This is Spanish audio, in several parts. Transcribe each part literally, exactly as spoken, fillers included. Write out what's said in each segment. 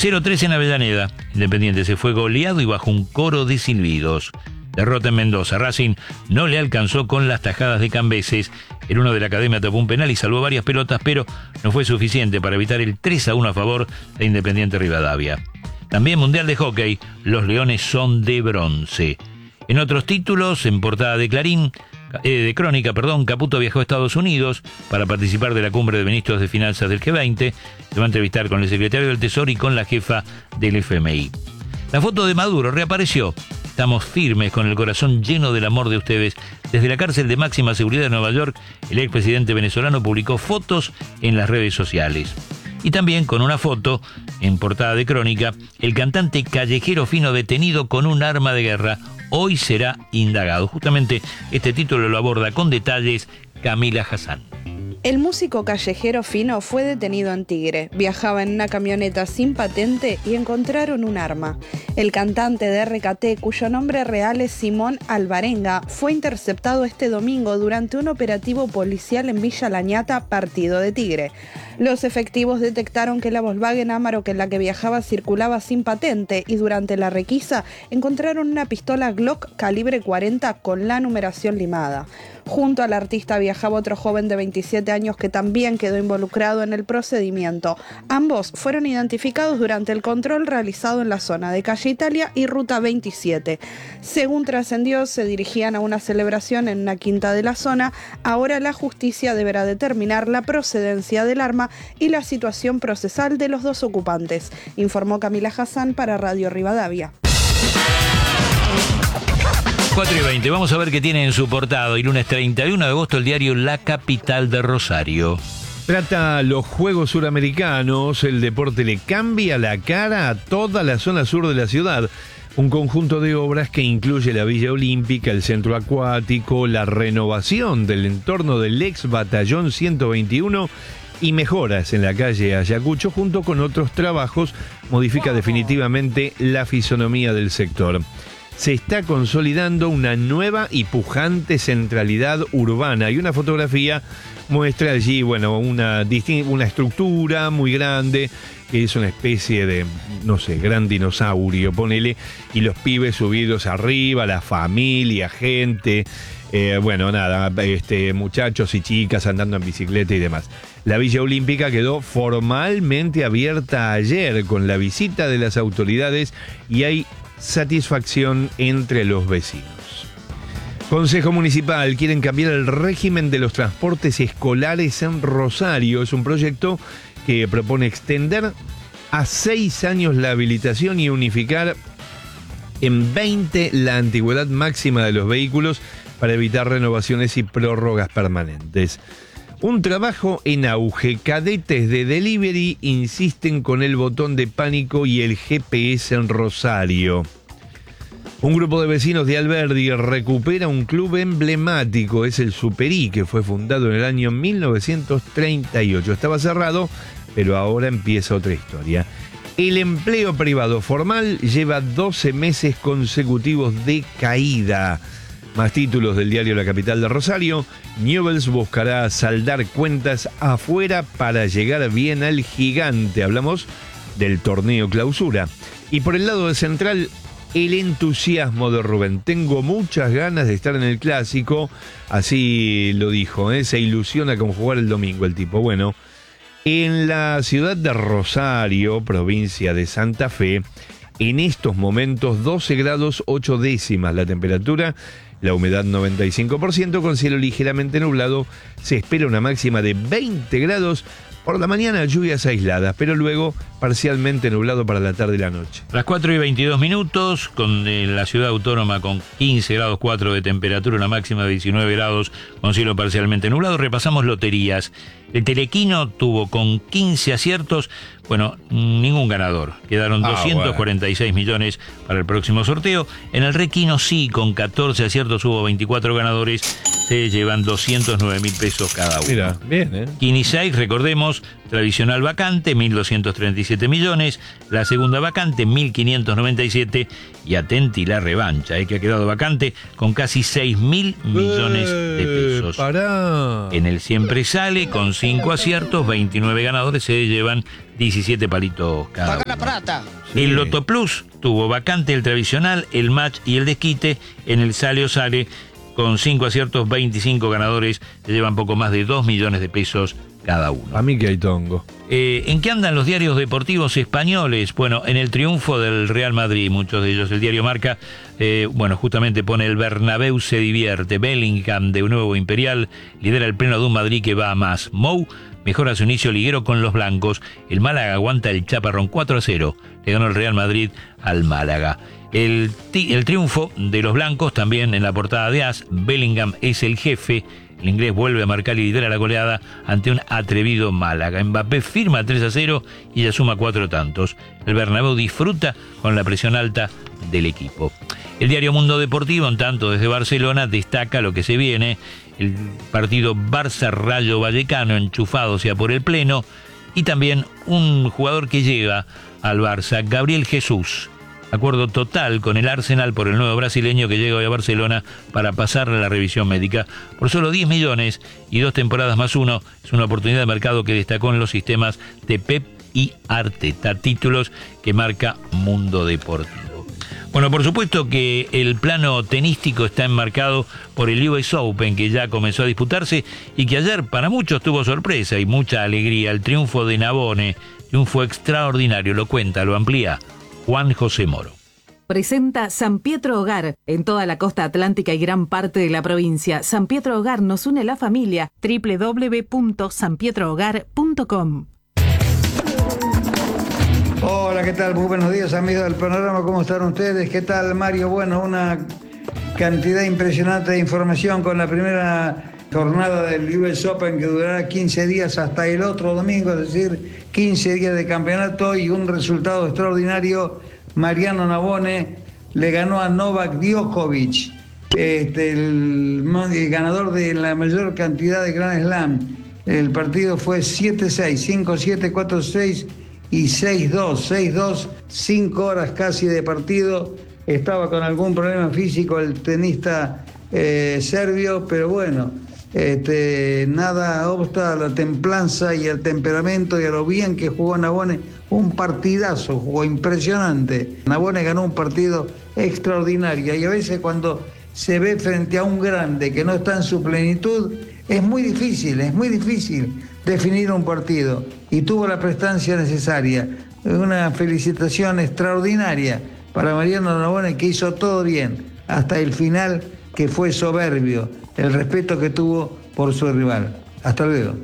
cero tres en Avellaneda. Independiente se fue goleado y bajo un coro de silbidos. Derrota en Mendoza. Racing no le alcanzó con las tajadas de Cambeses. El uno de la Academia tapó un penal y salvó varias pelotas, pero no fue suficiente para evitar el tres a uno a favor de Independiente Rivadavia. También Mundial de Hockey, los Leones son de bronce. En otros títulos, en portada de Clarín, eh, de Crónica, perdón, Caputo viajó a Estados Unidos para participar de la cumbre de ministros de finanzas del G veinte. Se va a entrevistar con el secretario del Tesoro y con la jefa del F M I. La foto de Maduro reapareció. Estamos firmes con el corazón lleno del amor de ustedes. Desde la cárcel de máxima seguridad de Nueva York, el expresidente venezolano publicó fotos en las redes sociales. Y también con una foto, en portada de Crónica, el cantante callejero fino detenido con un arma de guerra. Hoy será indagado. Justamente este título lo aborda con detalles Camila Hassan. El músico callejero fino fue detenido en Tigre. Viajaba en una camioneta sin patente y encontraron un arma. El cantante de R K T, cuyo nombre real es Simón Alvarenga, fue interceptado este domingo durante un operativo policial en Villa Lañata, partido de Tigre. Los efectivos detectaron que la Volkswagen Amarok en la que viajaba circulaba sin patente y durante la requisa encontraron una pistola Glock calibre cuarenta con la numeración limada. Junto al artista viajaba otro joven de veintisiete años que también quedó involucrado en el procedimiento. Ambos fueron identificados durante el control realizado en la zona de Calle Italia y Ruta veintisiete. Según trascendió, se dirigían a una celebración en una quinta de la zona. Ahora la justicia deberá determinar la procedencia del arma y la situación procesal de los dos ocupantes, informó Camila Hassan para Radio Rivadavia. cuatro y veinte, vamos a ver qué tiene en su portada. Y lunes treinta y uno de agosto el diario La Capital de Rosario. Trata los Juegos Suramericanos, el deporte le cambia la cara a toda la zona sur de la ciudad. Un conjunto de obras que incluye la Villa Olímpica, el centro acuático, la renovación del entorno del ex Batallón ciento veintiuno y mejoras en la calle Ayacucho, junto con otros trabajos, modifica definitivamente la fisonomía del sector. Se está consolidando una nueva y pujante centralidad urbana y una fotografía muestra allí, bueno, una, una estructura muy grande que es una especie de, no sé, gran dinosaurio, ponele, y los pibes subidos arriba, la familia, gente, eh, bueno, nada, este, muchachos y chicas andando en bicicleta y demás. La Villa Olímpica quedó formalmente abierta ayer con la visita de las autoridades y hay satisfacción entre los vecinos. Consejo Municipal, quieren cambiar el régimen de los transportes escolares en Rosario. Es un proyecto que propone extender a seis años la habilitación y unificar en veinte la antigüedad máxima de los vehículos para evitar renovaciones y prórrogas permanentes. Un trabajo en auge. Cadetes de delivery insisten con el botón de pánico y el G P S en Rosario. Un grupo de vecinos de Alberdi recupera un club emblemático, es el Superí, que fue fundado en el año mil novecientos treinta y ocho. Estaba cerrado, pero ahora empieza otra historia. El empleo privado formal lleva doce meses consecutivos de caída. Más títulos del diario La Capital de Rosario. Newell's buscará saldar cuentas afuera para llegar bien al gigante. Hablamos del torneo clausura. Y por el lado de Central, el entusiasmo de Rubén. Tengo muchas ganas de estar en el clásico. Así lo dijo, ¿eh? Se ilusiona con jugar el domingo el tipo. Bueno, en la ciudad de Rosario, provincia de Santa Fe, en estos momentos doce grados ocho décimas la temperatura. La humedad noventa y cinco por ciento, con cielo ligeramente nublado. Se espera una máxima de veinte grados. Por la mañana lluvias aisladas, pero luego parcialmente nublado para la tarde y la noche. Las cuatro y veintidós minutos, con eh, la ciudad autónoma con quince grados cuatro de temperatura, una máxima de diecinueve grados, con cielo parcialmente nublado. Repasamos loterías. El Telequino tuvo con quince aciertos, bueno, ningún ganador. Quedaron ah, doscientos cuarenta y seis bueno. millones para el próximo sorteo. En el Requino sí, con catorce aciertos hubo veinticuatro ganadores. Se llevan doscientos nueve mil pesos cada uno. Mira, bien, ¿eh? Quiniseis, recordemos, tradicional vacante, mil doscientos treinta y siete siete millones. La segunda vacante, mil quinientos noventa y siete. Y atenti la revancha, eh, que ha quedado vacante con casi seis mil millones de pesos. Pará. En el Siempre Sale, con cinco aciertos, veintinueve ganadores, se llevan diecisiete palitos cada uno. Sí. El Loto Plus tuvo vacante el tradicional, el match y el desquite. En el Sale o Sale, con cinco aciertos, veinticinco ganadores, se llevan poco más de dos millones de pesos cada uno. A mí que hay tongo. Eh, ¿En qué andan los diarios deportivos españoles? Bueno, en el triunfo del Real Madrid, muchos de ellos. El diario Marca, eh, bueno, justamente pone: el Bernabéu se divierte. Bellingham, de nuevo imperial, lidera el pleno de un Madrid que va a más. Mou mejora su inicio liguero con los blancos. El Málaga aguanta el chaparrón cuatro a cero. Le ganó el Real Madrid al Málaga. El, el triunfo de los blancos también en la portada de As. Bellingham es el jefe. El inglés vuelve a marcar y lidera la goleada ante un atrevido Málaga. Mbappé firma tres a cero y ya suma cuatro tantos. El Bernabéu disfruta con la presión alta del equipo. El diario Mundo Deportivo, en tanto desde Barcelona, destaca lo que se viene. El partido Barça-Rayo Vallecano, enchufado sea por el pleno. Y también un jugador que llega al Barça, Gabriel Jesús. Acuerdo total con el Arsenal por el nuevo brasileño que llega hoy a Barcelona para pasarle la revisión médica. Por solo diez millones y dos temporadas más uno, es una oportunidad de mercado que destacó en los sistemas de Pep y Arteta. Títulos que marca Mundo Deportivo. Bueno, por supuesto que el plano tenístico está enmarcado por el U S Open, que ya comenzó a disputarse y que ayer para muchos tuvo sorpresa y mucha alegría. El triunfo de Navone, triunfo extraordinario, lo cuenta, lo amplía Juan José Moro. Presenta San Pietro Hogar en toda la costa atlántica y gran parte de la provincia. San Pietro Hogar nos une la familia. doble u doble u doble u punto san pietro hogar punto com. Hola, ¿qué tal? Muy buenos días, amigos del Panorama. ¿Cómo están ustedes? ¿Qué tal, Mario? Bueno, una cantidad impresionante de información con la primera jornada del U S Open, que durará quince días hasta el otro domingo, es decir, quince días de campeonato y un resultado extraordinario. Mariano Navone le ganó a Novak Djokovic, este, el, el ganador de la mayor cantidad de Grand Slam. El partido fue siete seis, cinco siete, cuatro seis y seis dos. seis dos, cinco horas casi de partido. Estaba con algún problema físico el tenista eh, serbio, pero bueno, Este, nada obsta a la templanza y al temperamento y a lo bien que jugó Navone. Un partidazo, jugó impresionante. Navone ganó un partido extraordinario y a veces cuando se ve frente a un grande que no está en su plenitud, es muy difícil, es muy difícil definir un partido, y tuvo la prestancia necesaria. Una felicitación extraordinaria para Mariano Navone, que hizo todo bien hasta el final, que fue soberbio el respeto que tuvo por su rival. Hasta luego.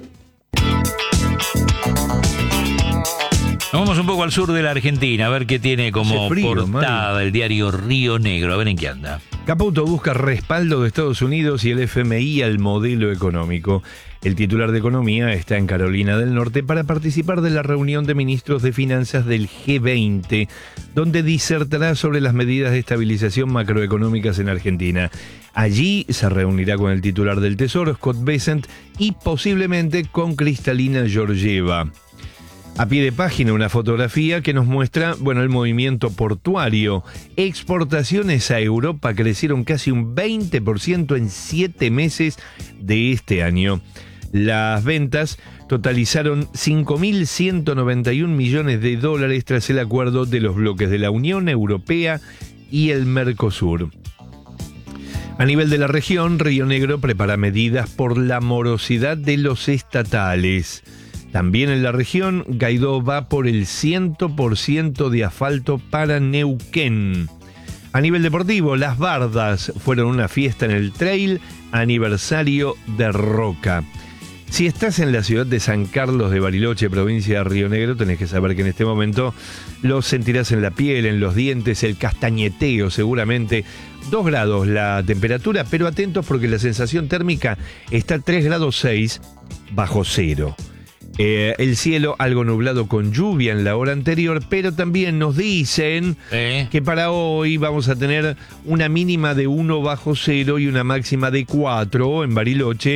Nos vamos un poco al sur de la Argentina, a ver qué tiene como Hace frío, portada Mario. el diario Río Negro, a ver en qué anda. Caputo busca respaldo de Estados Unidos y el F M I al modelo económico. El titular de Economía está en Carolina del Norte para participar de la reunión de ministros de Finanzas del G veinte, donde disertará sobre las medidas de estabilización macroeconómicas en Argentina. Allí se reunirá con el titular del Tesoro, Scott Bessent, y posiblemente con Cristalina Georgieva. A pie de página, una fotografía que nos muestra, bueno, el movimiento portuario. Exportaciones a Europa crecieron casi un veinte por ciento en siete meses de este año. Las ventas totalizaron cinco mil ciento noventa y un millones de dólares tras el acuerdo de los bloques de la Unión Europea y el Mercosur. A nivel de la región, Río Negro prepara medidas por la morosidad de los estatales. También en la región, Guaidó va por el cien por ciento de asfalto para Neuquén. A nivel deportivo, las Bardas fueron una fiesta en el trail aniversario de Roca. Si estás en la ciudad de San Carlos de Bariloche, provincia de Río Negro, tenés que saber que en este momento lo sentirás en la piel, en los dientes, el castañeteo seguramente. dos grados la temperatura, pero atentos porque la sensación térmica está tres grados seis bajo cero. Eh, el cielo algo nublado con lluvia en la hora anterior, pero también nos dicen ¿Eh? que para hoy vamos a tener una mínima de uno bajo cero y una máxima de cuatro en Bariloche,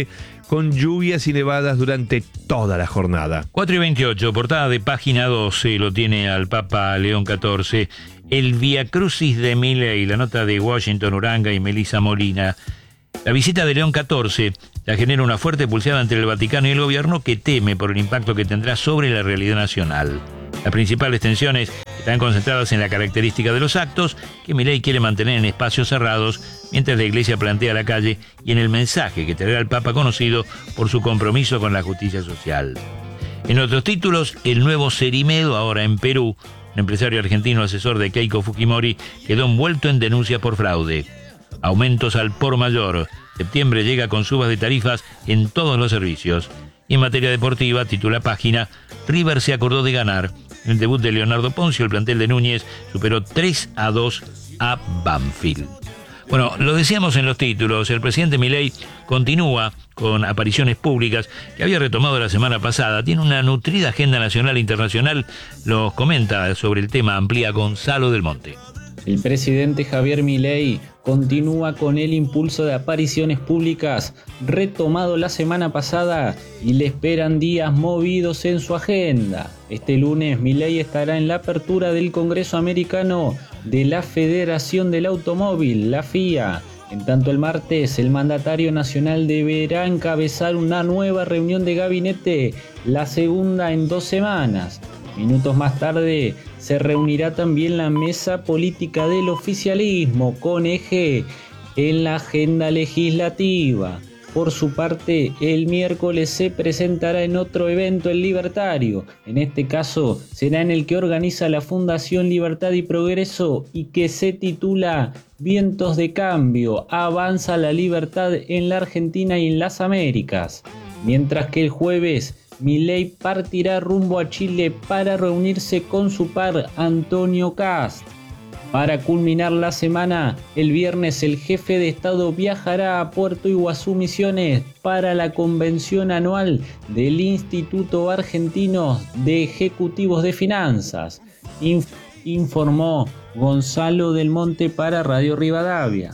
con lluvias y nevadas durante toda la jornada. cuatro y veintiocho, portada de página doce, lo tiene al Papa León catorce. El Via Crucis de Milei, la nota de Washington Uranga y Melissa Molina. La visita de León catorce la genera una fuerte pulseada entre el Vaticano y el gobierno, que teme por el impacto que tendrá sobre la realidad nacional. Las principales tensiones están concentradas en la característica de los actos, que Milei quiere mantener en espacios cerrados, mientras la Iglesia plantea la calle, y en el mensaje que traerá el Papa, conocido por su compromiso con la justicia social. En otros títulos, el nuevo Cerimedo, ahora en Perú. Un empresario argentino asesor de Keiko Fujimori quedó envuelto en denuncias por fraude. Aumentos al por mayor. Septiembre llega con subas de tarifas en todos los servicios. Y en materia deportiva, titula página, River se acordó de ganar. En el debut de Leonardo Poncio, el plantel de Núñez superó tres a dos a Banfield. Bueno, lo decíamos en los títulos, el presidente Milei continúa con apariciones públicas que había retomado la semana pasada. Tiene una nutrida agenda nacional e internacional. Los comenta sobre el tema, amplía Gonzalo del Monte. El presidente Javier Milei continúa con el impulso de apariciones públicas retomado la semana pasada y le esperan días movidos en su agenda. Este lunes Milei estará en la apertura del Congreso Americano de la Federación del Automóvil, la F I A. En tanto, el martes el mandatario nacional deberá encabezar una nueva reunión de gabinete, la segunda en dos semanas. Minutos más tarde se reunirá también la mesa política del oficialismo, con eje en la agenda legislativa. Por su parte, el miércoles se presentará en otro evento el Libertario. En este caso, será en el que organiza la Fundación Libertad y Progreso y que se titula Vientos de Cambio, avanza la libertad en la Argentina y en las Américas. Mientras que el jueves, Milei partirá rumbo a Chile para reunirse con su par Antonio Kast. Para culminar la semana, el viernes el jefe de Estado viajará a Puerto Iguazú, Misiones, para la convención anual del Instituto Argentino de Ejecutivos de Finanzas, Inf- informó Gonzalo del Monte para Radio Rivadavia.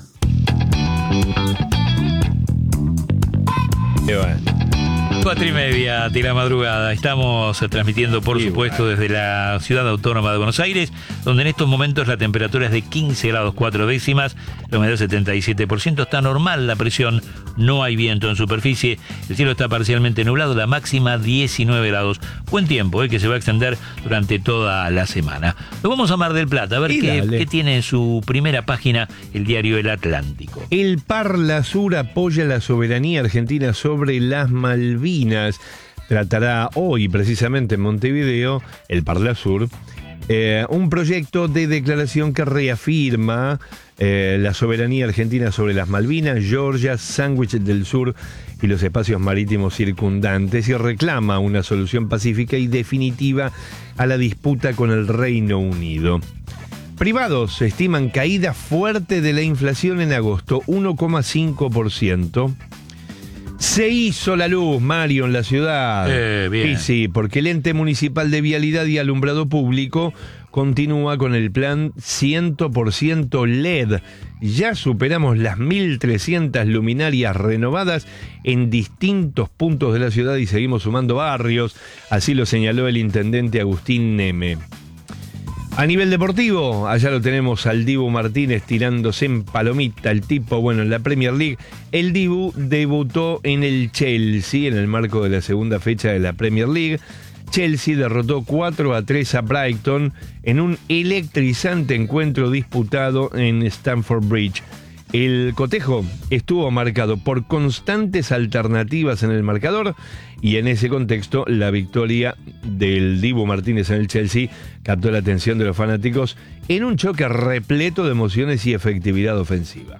Cuatro y media de la madrugada. Estamos transmitiendo, por supuesto, desde la ciudad autónoma de Buenos Aires, donde en estos momentos la temperatura es de quince grados cuatro décimas, la humedad setenta y siete por ciento, está normal la presión, no hay viento en superficie, el cielo está parcialmente nublado, la máxima diecinueve grados. Buen tiempo, eh, que se va a extender durante toda la semana. Nos vamos a Mar del Plata, a ver qué, qué tiene en su primera página el diario El Atlántico. El Parla Sur apoya la soberanía argentina sobre las Malvinas. Tratará hoy, precisamente en Montevideo, el Parla Sur, eh, un proyecto de declaración que reafirma eh, la soberanía argentina sobre las Malvinas, Georgia, Sandwich del Sur y los espacios marítimos circundantes, y reclama una solución pacífica y definitiva a la disputa con el Reino Unido. Privados estiman caída fuerte de la inflación en agosto, uno coma cinco por ciento. Se hizo la luz, Mario, en la ciudad. Eh, bien. Sí, sí, porque el ente municipal de vialidad y alumbrado público continúa con el plan cien por ciento L E D. Ya superamos las mil trescientas luminarias renovadas en distintos puntos de la ciudad y seguimos sumando barrios. Así lo señaló el intendente Agustín Neme. A nivel deportivo, allá lo tenemos al Dibu Martínez tirándose en palomita, el tipo, bueno, en la Premier League. El Dibu debutó en el Chelsea en el marco de la segunda fecha de la Premier League. Chelsea derrotó cuatro a tres a Brighton en un electrizante encuentro disputado en Stamford Bridge. El cotejo estuvo marcado por constantes alternativas en el marcador y en ese contexto la victoria del Dibu Martínez en el Chelsea captó la atención de los fanáticos en un choque repleto de emociones y efectividad ofensiva.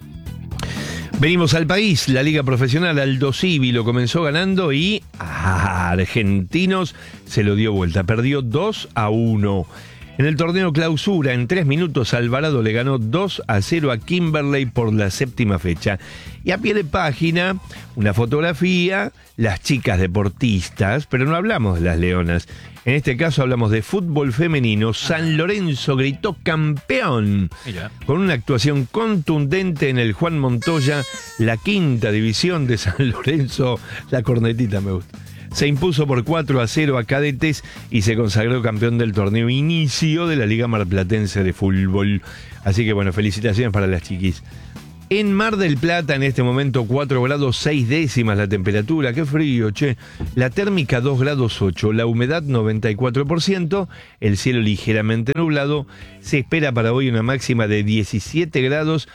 Venimos al país, la liga profesional Aldo Civi lo comenzó ganando y a Argentinos se lo dio vuelta, perdió dos a uno. En el torneo clausura, en tres minutos, Alvarado le ganó dos a cero a Kimberley por la séptima fecha. Y a pie de página, una fotografía, las chicas deportistas, pero no hablamos de las leonas. En este caso hablamos de fútbol femenino. San Lorenzo gritó campeón. Mira. Con una actuación contundente en el Juan Montoya, la quinta división de San Lorenzo. La cornetita me gusta. Se impuso por cuatro a cero a Cadetes y se consagró campeón del torneo inicio de la Liga Marplatense de Fútbol. Así que bueno, felicitaciones para las chiquis. En Mar del Plata, en este momento, cuatro grados seis décimas la temperatura. Qué frío, che. La térmica, dos grados ocho. La humedad, noventa y cuatro por ciento. El cielo ligeramente nublado. Se espera para hoy una máxima de diecisiete grados,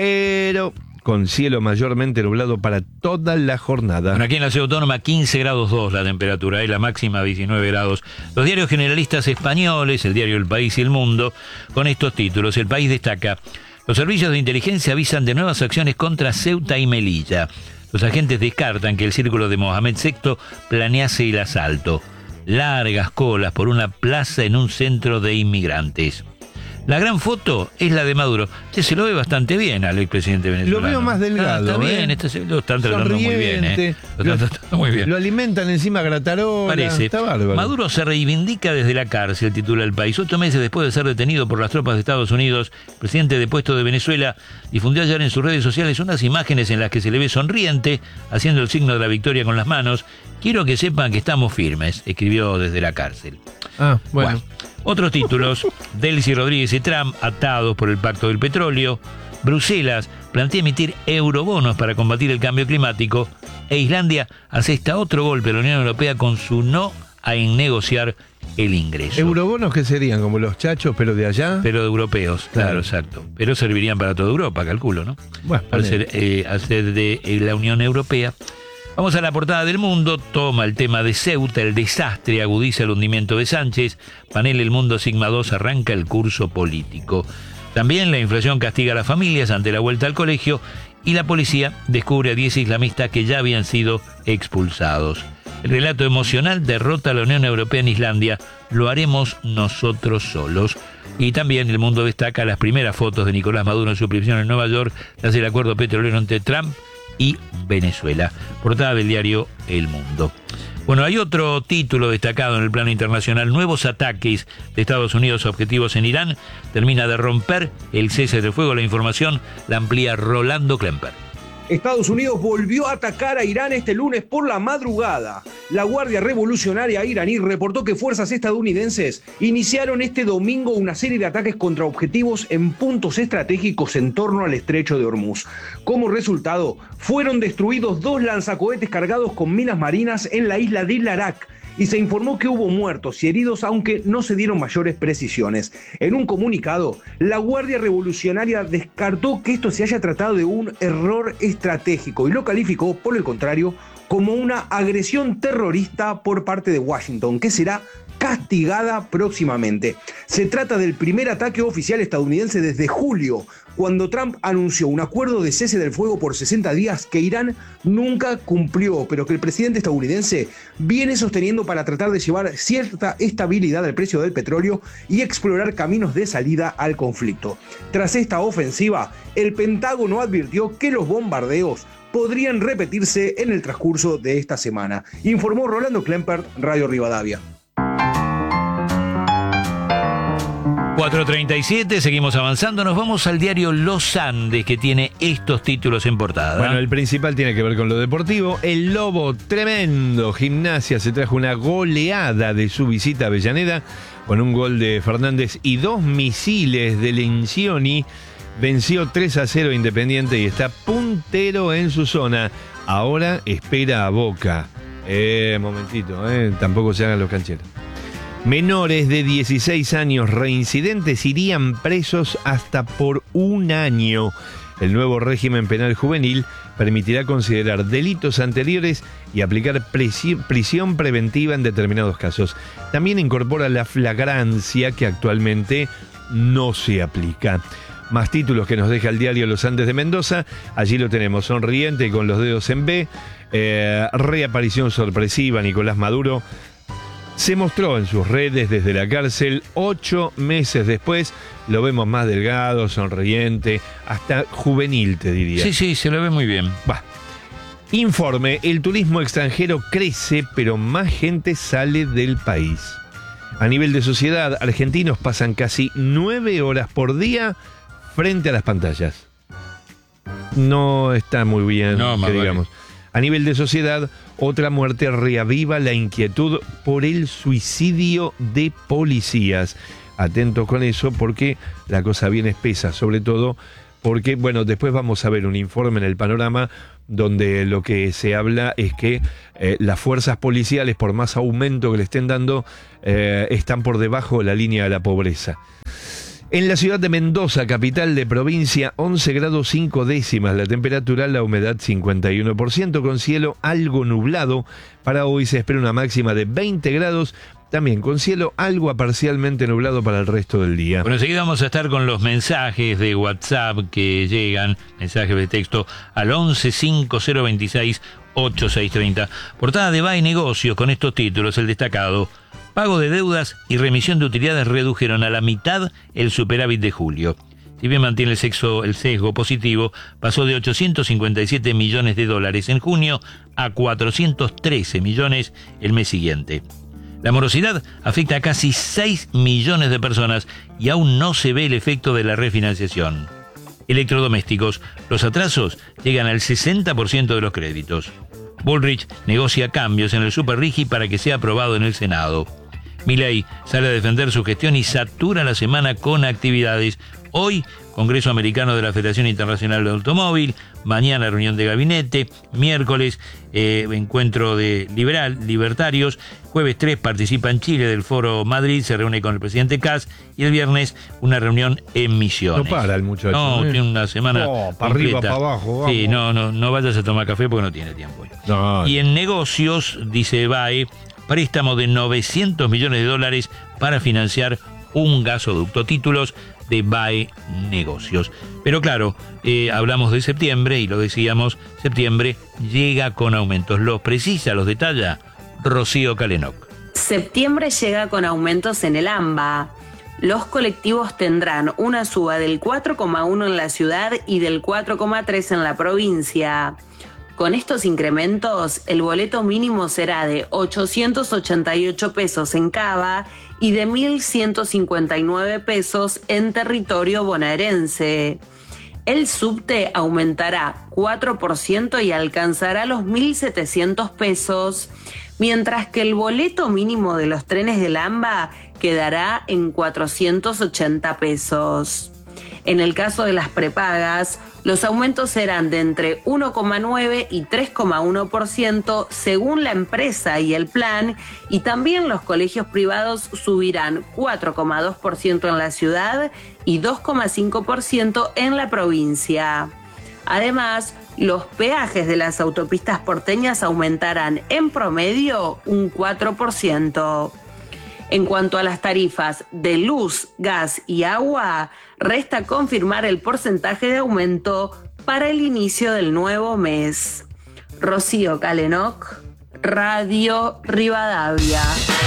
pero con cielo mayormente nublado para toda la jornada. Bueno, aquí en la Ciudad Autónoma, quince grados dos la temperatura, y la máxima diecinueve grados. Los diarios generalistas españoles, el diario El País y El Mundo, con estos títulos. El País destaca: los servicios de inteligencia avisan de nuevas acciones contra Ceuta y Melilla. Los agentes descartan que el círculo de Mohamed sexto planease el asalto. Largas colas por una plaza en un centro de inmigrantes. La gran foto es la de Maduro. Che, se lo ve bastante bien al expresidente venezolano. Lo veo más delgado. Ah, está ¿eh? bien, este, lo están tratando muy bien. ¿eh? Lo, Lo, están tratando muy bien. Lo alimentan encima gratarola. Parece. Está bárbaro. Maduro se reivindica desde la cárcel, titula El País. Ocho meses después de ser detenido por las tropas de Estados Unidos, el presidente depuesto de Venezuela difundió ayer en sus redes sociales unas imágenes en las que se le ve sonriente, haciendo el signo de la victoria con las manos. Quiero que sepan que estamos firmes, escribió desde la cárcel. Ah, bueno. Bueno, otros títulos: Delcy Rodríguez y Trump atados por el pacto del petróleo. Bruselas plantea emitir eurobonos para combatir el cambio climático. E Islandia asesta otro golpe a la Unión Europea con su no a negociar el ingreso. ¿Eurobonos qué serían? ¿Como los chachos, pero de allá? Pero de europeos, claro, Claro. exacto. Pero servirían para toda Europa, calculo, ¿no? Bueno, Al ponele. ser, eh, al ser de eh, la Unión Europea. Vamos a la portada del Mundo. Toma el tema de Ceuta, el desastre agudiza el hundimiento de Sánchez. Panel El Mundo Sigma dos arranca el curso político. También la inflación castiga a las familias ante la vuelta al colegio, y la policía descubre a diez islamistas que ya habían sido expulsados. El relato emocional derrota a la Unión Europea en Islandia. Lo haremos nosotros solos. Y también El Mundo destaca las primeras fotos de Nicolás Maduro en su prisión en Nueva York tras el acuerdo petrolero entre Trump y Venezuela. Portada del diario El Mundo. Bueno, hay otro título destacado en el plano internacional: nuevos ataques de Estados Unidos a objetivos en Irán. Termina de romper el cese del fuego. La información la amplía Rolando Klemper. Estados Unidos volvió a atacar a Irán este lunes por la madrugada. La Guardia Revolucionaria iraní reportó que fuerzas estadounidenses iniciaron este domingo una serie de ataques contra objetivos en puntos estratégicos en torno al estrecho de Hormuz. Como resultado, fueron destruidos dos lanzacohetes cargados con minas marinas en la isla de Larak, y se informó que hubo muertos y heridos, aunque no se dieron mayores precisiones. En un comunicado, la Guardia Revolucionaria descartó que esto se haya tratado de un error estratégico y lo calificó, por el contrario, como una agresión terrorista por parte de Washington, que será castigada próximamente. Se trata del primer ataque oficial estadounidense desde julio, cuando Trump anunció un acuerdo de cese del fuego por sesenta días que Irán nunca cumplió, pero que el presidente estadounidense viene sosteniendo para tratar de llevar cierta estabilidad al precio del petróleo y explorar caminos de salida al conflicto. Tras esta ofensiva, el Pentágono advirtió que los bombardeos podrían repetirse en el transcurso de esta semana, informó Rolando Klemper, Radio Rivadavia. cuatro treinta y siete, seguimos avanzando. Nos vamos al diario Los Andes, que tiene estos títulos en portada. Bueno, el principal tiene que ver con lo deportivo. El Lobo, tremendo. Gimnasia se trajo una goleada de su visita a Avellaneda, con un gol de Fernández y dos misiles de Lencioni. Venció tres a cero Independiente y está puntero en su zona. Ahora espera a Boca. Eh, momentito, eh, tampoco se hagan los cancheros. Menores de dieciséis años reincidentes irían presos hasta por un año. El nuevo régimen penal juvenil permitirá considerar delitos anteriores y aplicar prisión preventiva en determinados casos. También incorpora la flagrancia, que actualmente no se aplica. Más títulos que nos deja el diario Los Andes de Mendoza. Allí lo tenemos: sonriente y con los dedos en B. Eh, reaparición sorpresiva, Nicolás Maduro. Se mostró en sus redes desde la cárcel. Ocho meses después lo vemos más delgado, sonriente, hasta juvenil, te diría. Sí, sí, se lo ve muy bien. Bah. Informe, el turismo extranjero crece, pero más gente sale del país. A nivel de sociedad, argentinos pasan casi nueve horas por día frente a las pantallas. No está muy bien, No, más que digamos. vale. A nivel de sociedad, otra muerte reaviva la inquietud por el suicidio de policías. Atentos con eso porque la cosa viene espesa, sobre todo porque, bueno, después vamos a ver un informe en el Panorama donde lo que se habla es que eh, las fuerzas policiales, por más aumento que le estén dando, eh, están por debajo de la línea de la pobreza. En la ciudad de Mendoza, capital de provincia, once grados cinco décimas la temperatura, la humedad cincuenta y uno por ciento, con cielo algo nublado. Para hoy se espera una máxima de veinte grados, también con cielo algo a parcialmente nublado para el resto del día. Bueno, enseguida vamos a estar con los mensajes de WhatsApp que llegan, mensajes de texto al once cinco cero veintiséis ochenta y seis treinta. Portada de B A E Negocios con estos títulos, el destacado: pago de deudas y remisión de utilidades redujeron a la mitad el superávit de julio. Si bien mantiene el, sexo, el sesgo positivo, pasó de ochocientos cincuenta y siete millones de dólares en junio a cuatrocientos trece millones el mes siguiente. La morosidad afecta a casi seis millones de personas y aún no se ve el efecto de la refinanciación. Electrodomésticos, los atrasos llegan al sesenta por ciento de los créditos. Bullrich negocia cambios en el Superrigi para que sea aprobado en el Senado. Milei sale a defender su gestión y satura la semana con actividades. Hoy, Congreso Americano de la Federación Internacional de Automóvil. Mañana, reunión de gabinete. Miércoles, eh, encuentro de liberal, libertarios. Jueves tres, participa en Chile del Foro Madrid, se reúne con el presidente Kass. Y el viernes, una reunión en Misiones. No para el muchacho. No, ¿eh? tiene una semana Oh, para arriba, para abajo, vamos. Sí, no, no, no vayas a tomar café porque no tiene tiempo. No. Y en negocios, dice B A E, préstamo de novecientos millones de dólares para financiar un gasoducto. Títulos de B A E Negocios. Pero claro, eh, hablamos de septiembre y lo decíamos, septiembre llega con aumentos. Los precisa, los detalla Rocío Calenoc. Septiembre llega con aumentos en el AMBA. Los colectivos tendrán una suba del cuatro coma uno en la ciudad y del cuatro coma tres en la provincia. Con estos incrementos, el boleto mínimo será de ochocientos ochenta y ocho pesos en Cava y de mil ciento cincuenta y nueve pesos en territorio bonaerense. El subte aumentará cuatro por ciento y alcanzará los mil setecientos pesos, mientras que el boleto mínimo de los trenes del AMBA quedará en cuatrocientos ochenta pesos. En el caso de las prepagas, los aumentos serán de entre uno coma nueve y tres coma uno por ciento según la empresa y el plan, y también los colegios privados subirán cuatro coma dos por ciento en la ciudad y dos coma cinco por ciento en la provincia. Además, los peajes de las autopistas porteñas aumentarán en promedio un cuatro por ciento. En cuanto a las tarifas de luz, gas y agua, resta confirmar el porcentaje de aumento para el inicio del nuevo mes. Rocío Calenoc, Radio Rivadavia.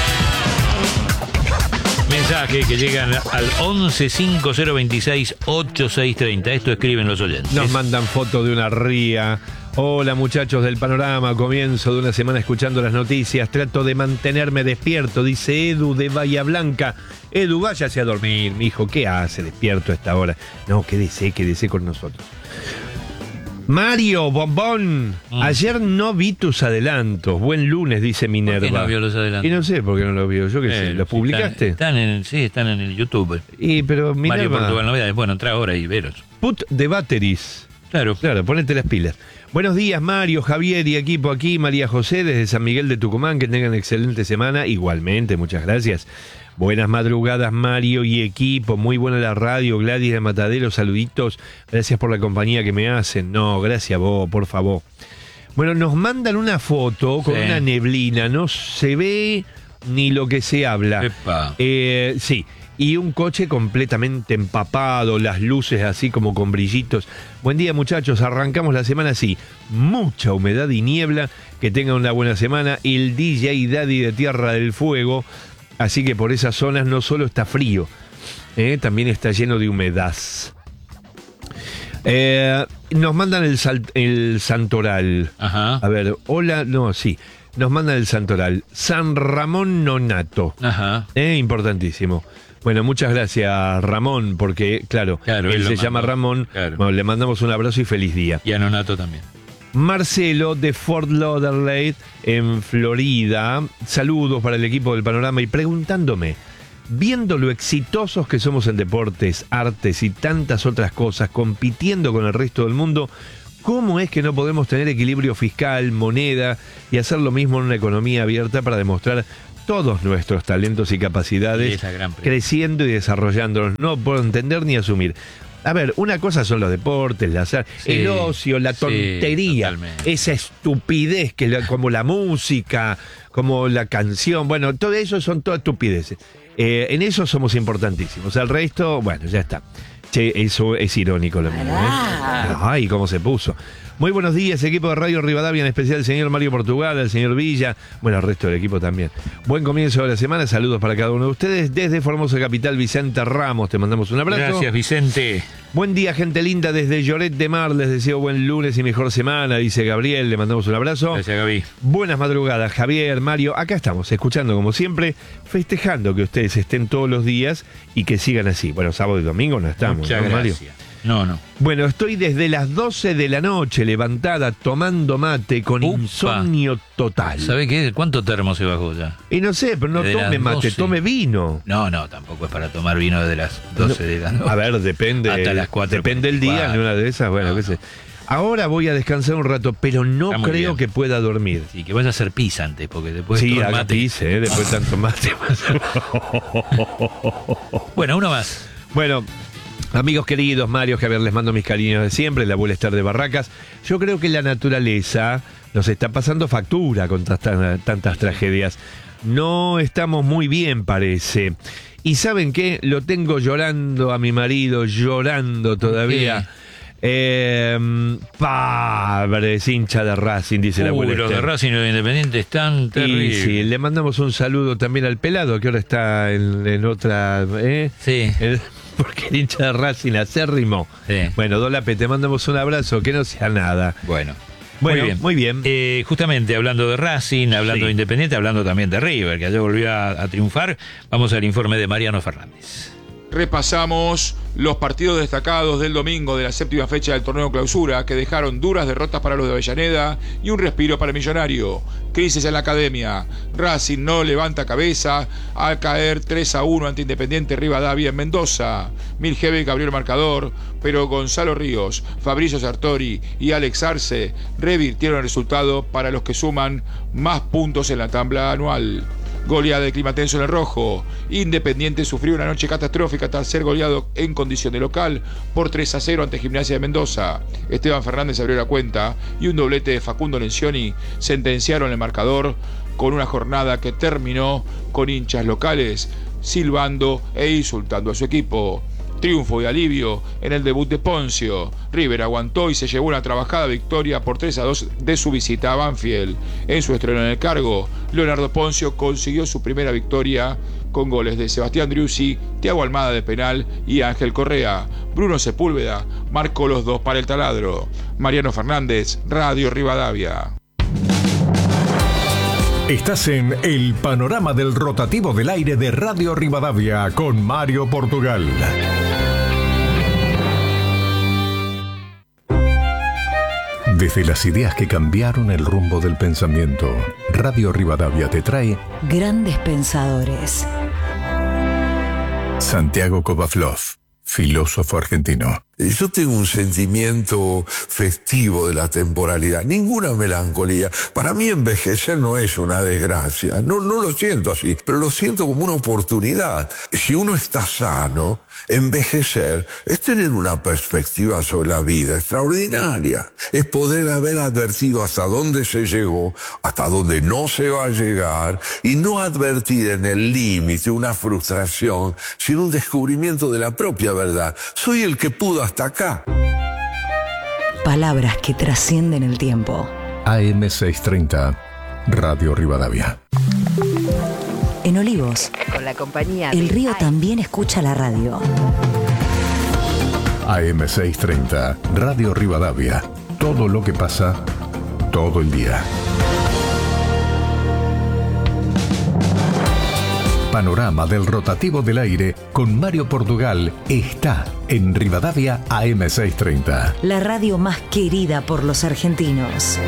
Mensaje que llegan al once cinco cero veintiséis ochenta y seis treinta. Esto escriben los oyentes. Nos mandan fotos de una ría. Hola muchachos del Panorama, comienzo de una semana escuchando las noticias, trato de mantenerme despierto, dice Edu de Bahía Blanca. Edu, váyase a dormir, mijo, ¿qué hace despierto a esta hora? No, quédese, quédese con nosotros. Mario, bombón, mm. ayer no vi tus adelantos, buen lunes, dice Minerva. ¿Por qué no vio los adelantos? Y no sé por qué no los vio, yo qué eh, sé, ¿los publicaste? Están, están en, sí, están en el YouTube. Y, pero Minerva... Mario Portugal Novedades, bueno, entra ahora y veros. Put the batteries. Claro. Claro, ponete las pilas. Buenos días, Mario, Javier y equipo aquí, María José desde San Miguel de Tucumán, que tengan excelente semana, igualmente, muchas gracias. Buenas madrugadas, Mario y equipo, muy buena la radio, Gladys de Matadero, saluditos, gracias por la compañía que me hacen, no, gracias a vos, por favor. Bueno, nos mandan una foto con sí. una neblina, no se ve ni lo que se habla. Epa. Eh, sí. y un coche completamente empapado, las luces así como con brillitos. Buen día, muchachos, arrancamos la semana así, mucha humedad y niebla, que tengan una buena semana. El D J Daddy de Tierra del Fuego, así que por esas zonas no solo está frío, eh, también está lleno de humedad. Eh, nos mandan el, sal, el santoral. Ajá. A ver, hola, no, sí. Nos mandan el santoral. San Ramón Nonato. Ajá. Eh, importantísimo. Bueno, muchas gracias, Ramón, porque, claro, Claro, él él lo se mandó. llama Ramón. Claro. Bueno, le mandamos un abrazo y feliz día. Y a Nonato también. Marcelo de Fort Lauderdale, en Florida. Saludos para el equipo del Panorama y preguntándome, viendo lo exitosos que somos en deportes, artes y tantas otras cosas, compitiendo con el resto del mundo, ¿cómo es que no podemos tener equilibrio fiscal, moneda y hacer lo mismo en una economía abierta para demostrar todos nuestros talentos y capacidades, Esa gran pregunta. creciendo y desarrollándonos? No puedo entender ni asumir. A ver, una cosa son los deportes, la, Sí, el ocio, la sí, tontería, totalmente. esa estupidez que la- como la música, como la canción, bueno, todo eso son todas estupideces. Eh, en eso somos importantísimos. El resto, bueno, ya está. Che, eso es irónico lo mío, ¿eh? Ay, cómo se puso. Muy buenos días, equipo de Radio Rivadavia, en especial el señor Mario Portugal, el señor Villa, bueno, el resto del equipo también. Buen comienzo de la semana, saludos para cada uno de ustedes. Desde Formosa Capital, Vicente Ramos, te mandamos un abrazo. Gracias, Vicente. Buen día, gente linda, desde Lloret de Mar, les deseo buen lunes y mejor semana, dice Gabriel, le mandamos un abrazo. Gracias, Gaby. Buenas madrugadas, Javier, Mario, acá estamos, escuchando como siempre, festejando que ustedes estén todos los días y que sigan así. Bueno, sábado y domingo no estamos, Muchas ¿no, Mario? gracias. No, no. Bueno, estoy desde las doce de la noche levantada tomando mate con Upa. insomnio total. ¿Sabe qué? ¿Cuánto termo se bajó ya? Y no sé, pero no Desde tome las mate, doce. tome vino. No, no, tampoco es para tomar vino desde las doce de la noche. A ver, depende. Hasta las cuatro. Depende del día, en una de esas, bueno, No, qué sé. Ahora voy a descansar un rato, pero no Está muy creo bien. que pueda dormir. Sí, que vaya a hacer pis antes, porque después Sí, todo el haga mate. pis, ¿eh? Después de tanto mate. Bueno, uno más. Bueno, amigos queridos, Mario, Javier, les mando mis cariños de siempre, la abuela Esther de Barracas. Yo creo que la naturaleza nos está pasando factura con tantas, tantas tragedias. No estamos muy bien, parece. Y ¿saben qué? Lo tengo llorando a mi marido, llorando todavía. Eh, Padres, hincha de Racing, dice la Uh, abuela los de Esther. Racing y los de Independiente están Y terribles. sí, le mandamos un saludo también al pelado, que ahora está en, en otra... ¿eh? Sí. El- porque el hincha de Racing acérrimo. Sí. Bueno, Dolape, te mandamos un abrazo, que no sea nada. Bueno. Bueno, muy bien. muy bien. Eh, justamente hablando de Racing, hablando Sí. de Independiente, hablando también de River, que ayer volvió a, a triunfar, vamos al informe de Mariano Fernández. Repasamos los partidos destacados del domingo de la séptima fecha del torneo clausura, que dejaron duras derrotas para los de Avellaneda y un respiro para el Millonario. Crisis en la academia. Racing no levanta cabeza al caer tres a uno ante Independiente Rivadavia en Mendoza. Miljevic abrió el marcador, pero Gonzalo Ríos, Fabricio Sartori y Alex Arce revirtieron el resultado para los que suman más puntos en la tabla anual. Goleada de clima tenso en el rojo. Independiente sufrió una noche catastrófica tras ser goleado en condición de local por tres a cero ante Gimnasia de Mendoza. Esteban Fernández abrió la cuenta y un doblete de Facundo Lencioni sentenciaron el marcador con una jornada que terminó con hinchas locales silbando e insultando a su equipo. Triunfo y alivio en el debut de Poncio. River aguantó y se llevó una trabajada victoria por tres a dos de su visita a Banfield. En su estreno en el cargo, Leonardo Poncio consiguió su primera victoria con goles de Sebastián Driussi, Thiago Almada de penal y Ángel Correa. Bruno Sepúlveda marcó los dos para el taladro. Mariano Fernández, Radio Rivadavia. Estás en el panorama del rotativo del aire de Radio Rivadavia con Mario Portugal. Desde las ideas que cambiaron el rumbo del pensamiento, Radio Rivadavia te trae Grandes Pensadores. Santiago Kovaflov, filósofo argentino. Yo tengo un sentimiento festivo de la temporalidad, ninguna melancolía. Para mí envejecer no es una desgracia, no, no lo siento así, pero lo siento como una oportunidad. Si uno está sano, envejecer es tener una perspectiva sobre la vida extraordinaria. Es poder haber advertido hasta dónde se llegó, hasta dónde no se va a llegar, y no advertir en el límite una frustración, sino un descubrimiento de la propia verdad. Soy el que pudo hasta acá. Palabras que trascienden el tiempo. A M seiscientos treinta, Radio Rivadavia. En Olivos, con la compañía El Río también escucha la radio. A M seiscientos treinta, Radio Rivadavia. Todo lo que pasa, todo el día. Panorama del rotativo del aire con Mario Portugal está en Rivadavia A M seiscientos treinta. La radio más querida por los argentinos.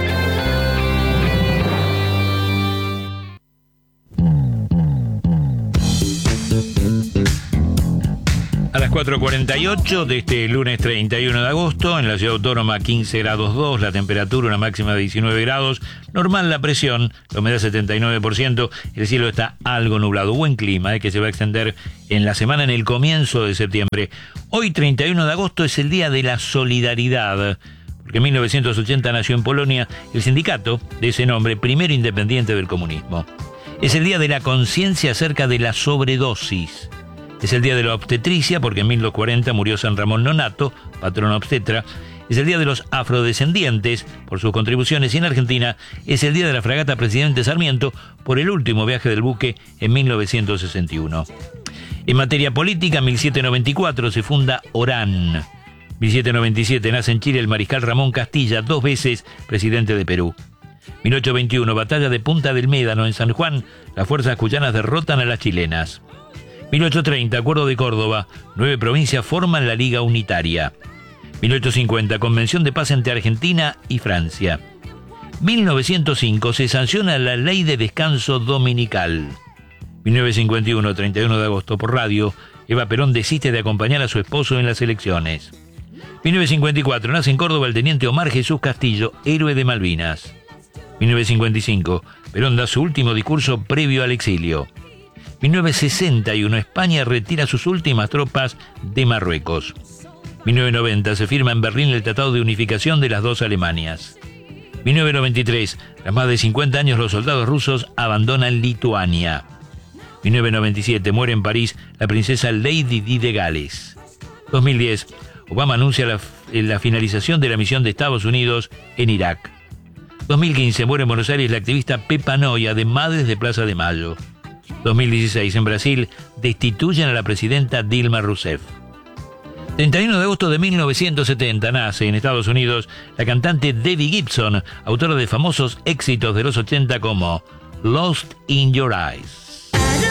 A las cuatro cuarenta y ocho de este lunes treinta y uno de agosto, en la ciudad autónoma quince grados dos, la temperatura una máxima de diecinueve grados, normal la presión, la humedad setenta y nueve por ciento, el cielo está algo nublado, buen clima, eh, que se va a extender en la semana en el comienzo de septiembre. Hoy treinta y uno de agosto es el Día de la Solidaridad, porque en mil novecientos ochenta nació en Polonia el sindicato de ese nombre, primero independiente del comunismo. Es el Día de la Conciencia acerca de la sobredosis. Es el día de la obstetricia, porque en mil doscientos cuarenta murió San Ramón Nonato, patrón obstetra. Es el día de los afrodescendientes, por sus contribuciones. Y en Argentina es el día de la fragata Presidente Sarmiento, por el último viaje del buque en mil novecientos sesenta y uno. En materia política, en mil setecientos noventa y cuatro se funda Orán. mil setecientos noventa y siete nace en Chile el mariscal Ramón Castilla, dos veces presidente de Perú. mil ochocientos veintiuno, batalla de Punta del Médano en San Juan. Las fuerzas cuyanas derrotan a las chilenas. mil ochocientos treinta, Acuerdo de Córdoba, nueve provincias forman la Liga Unitaria. mil ochocientos cincuenta, Convención de Paz entre Argentina y Francia. mil novecientos cinco, se sanciona la Ley de Descanso Dominical. mil novecientos cincuenta y uno, treinta y uno de agosto, por radio, Eva Perón desiste de acompañar a su esposo en las elecciones. mil novecientos cincuenta y cuatro, nace en Córdoba el teniente Omar Jesús Castillo, héroe de Malvinas. mil novecientos cincuenta y cinco, Perón da su último discurso previo al exilio. mil novecientos sesenta y uno, España retira sus últimas tropas de Marruecos. mil novecientos noventa, se firma en Berlín el Tratado de Unificación de las dos Alemanias. mil novecientos noventa y tres, tras más de cincuenta años los soldados rusos abandonan Lituania. mil novecientos noventa y siete, muere en París la princesa Lady Di de Gales. dos mil diez, Obama anuncia la, la finalización de la misión de Estados Unidos en Irak. dos mil quince, muere en Buenos Aires la activista Pepa Noia, de Madres de Plaza de Mayo. dos mil dieciséis, en Brasil, destituyen a la presidenta Dilma Rousseff. treinta y uno de agosto de mil novecientos setenta nace en Estados Unidos la cantante Debbie Gibson, autora de famosos éxitos de los ochenta como Lost in Your Eyes.